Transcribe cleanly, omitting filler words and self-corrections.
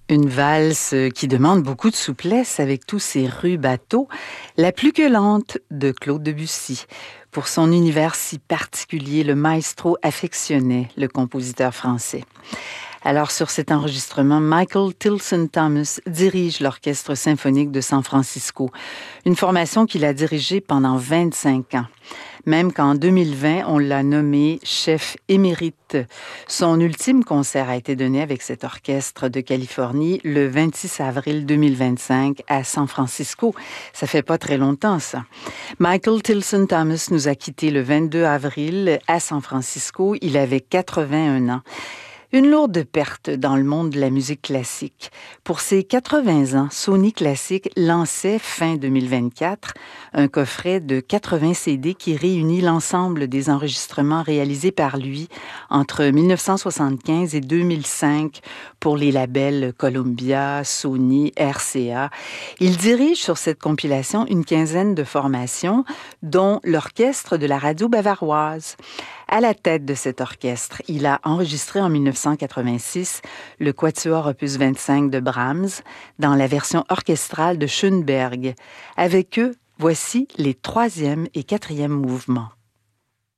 Une valse qui demande beaucoup de souplesse avec tous ses rubatos, la plus que lente de Claude Debussy. Pour son univers si particulier, le maestro affectionnait le compositeur français. Alors, sur cet enregistrement, Michael Tilson Thomas dirige l'Orchestre symphonique de San Francisco, une formation qu'il a dirigée pendant 25 ans. Même qu'en 2020, on l'a nommé chef émérite. Son ultime concert a été donné avec cet orchestre de Californie le 26 avril 2025 à San Francisco. Ça fait pas très longtemps, ça. Michael Tilson Thomas nous a quittés le 22 avril à San Francisco. Il avait 81 ans. Une lourde perte dans le monde de la musique classique. Pour ses 80 ans, Sony Classic lançait fin 2024 un coffret de 80 CD qui réunit l'ensemble des enregistrements réalisés par lui entre 1975 et 2005 pour les labels Columbia, Sony, RCA. Il dirige sur cette compilation une quinzaine de formations, dont l'orchestre de la radio bavaroise. À la tête de cet orchestre, il a enregistré en 1986 le Quatuor opus 25 de Brahms dans la version orchestrale de Schoenberg. Avec eux, voici les 3e et 4e mouvements.